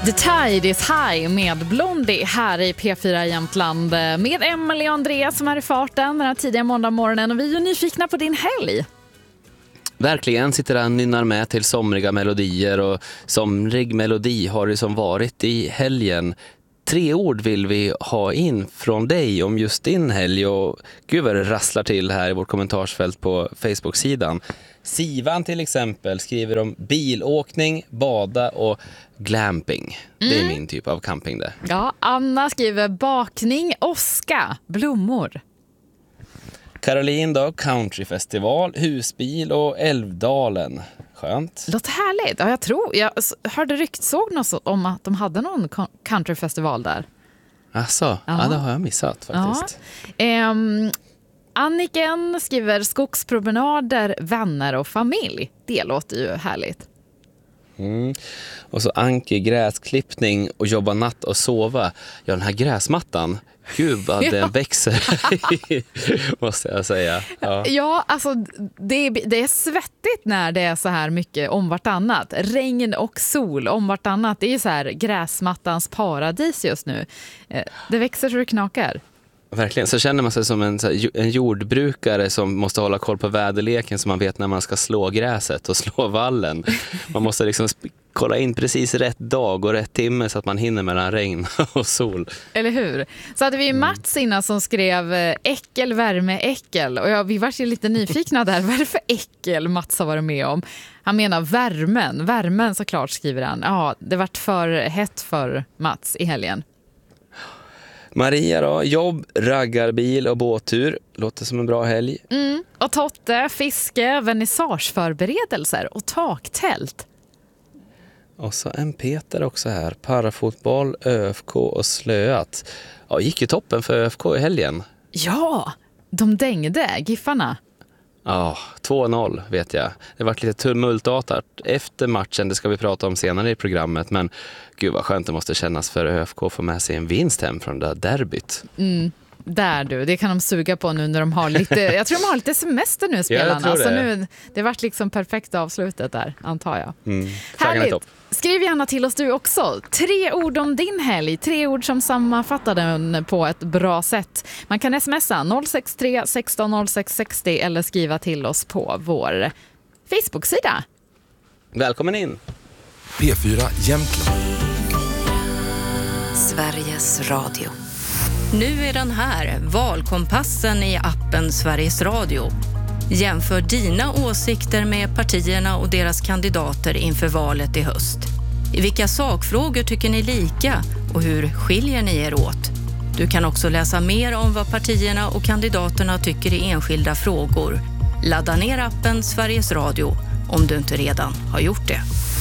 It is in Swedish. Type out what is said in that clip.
The Tide is High med Blondie här i P4 Jämtland med Emelie och Andreas som är i farten den här tidiga måndagmorgonen, och vi är ju nyfikna på din helg. Verkligen, sitter där och nynnar med till somriga melodier, och somrig melodi har det som varit i helgen. 3 ord vill vi ha in från dig om just din helg, och gud vad det rasslar till här i vårt kommentarsfält på Facebook-sidan. Sivan till exempel skriver om bilåkning, bada och glamping. Det är min typ av camping det. Ja, Anna skriver bakning, åska, blommor. Caroline då, countryfestival, husbil och Älvdalen. Skönt. Låter härligt. Ja, jag hörde såg något om att de hade någon countryfestival där. Asså, ja, det har jag missat faktiskt. Ja. Anniken skriver skogspromenader, vänner och familj. Det låter ju härligt. Och så Anki, gräsklippning och jobba natt och sova. Ja, den här gräsmattan, gud vad den växer måste jag säga. Ja, alltså det är svettigt när det är så här mycket om vartannat. Regn och sol om vartannat. Det är så här gräsmattans paradis just nu. Det växer så det knakar. Verkligen, så känner man sig som en jordbrukare som måste hålla koll på väderleken så man vet när man ska slå gräset och slå vallen. Man måste liksom kolla in precis rätt dag och rätt timme så att man hinner mellan regn och sol. Eller hur? Så hade vi Mats innan som skrev äckel, värme, äckel. Och vi var ju lite nyfikna där. Vad är det för äckel Mats har varit med om? Han menar värmen. Värmen såklart, skriver han. Ja, det vart för hett för Mats i helgen. Maria då, jobb, raggarbil och båttur. Låter som en bra helg. Och Totte, fiske, vernissageförberedelser och taktält. Och så en Peter också här. Parafotboll, ÖFK och slöat. Ja, gick ju toppen för ÖFK i helgen. Ja, de dängde Giffarna. Ja, 2-0 vet jag. Det var lite tumultartat efter matchen, det ska vi prata om senare i programmet. Men gud vad skönt det måste kännas för ÖFK att få med sig en vinst hem från det derbyt. Det kan de suga på nu när de har lite, jag tror de har lite semester nu, spelarna. Ja, så nu, det vart liksom perfekt avslutet där, antar jag. Härligt. Skriv gärna till oss du också. 3 ord om din helg. 3 ord som sammanfattar den på ett bra sätt. Man kan smsa 063 16 06 60 eller skriva till oss på vår Facebook-sida. Välkommen in. P4 Jämtland. Sveriges Radio. Nu är den här, valkompassen i appen Sveriges Radio. Jämför dina åsikter med partierna och deras kandidater inför valet i höst. I vilka sakfrågor tycker ni lika och hur skiljer ni er åt? Du kan också läsa mer om vad partierna och kandidaterna tycker i enskilda frågor. Ladda ner appen Sveriges Radio om du inte redan har gjort det.